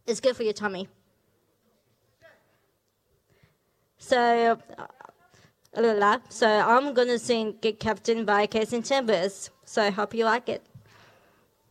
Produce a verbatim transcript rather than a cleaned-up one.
It's good for your tummy. So, uh, so I'm going to sing Get Captain by Casey Chambers. So I hope you like it.